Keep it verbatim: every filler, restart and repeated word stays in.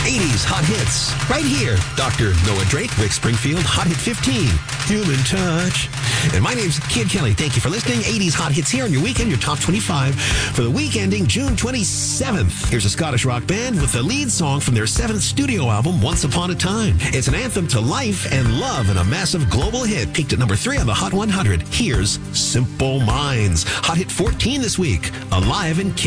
eighties Hot Hits. Right here. Doctor Noah Drake, Rick Springfield, Hot Hit fifteen. Human Touch. And my name's Kid Kelly. Thank you for listening. eighties Hot Hits here on your weekend, your top twenty-five for the week ending June twenty-seventh. Here's a Scottish rock band with the lead song from their seventh studio album, Once Upon a Time. It's an anthem to life and love and a massive global hit. Peaked at number three on the Hot one hundred. Here's Simple Minds. Hot Hit fourteen this week. Alive and Kicking.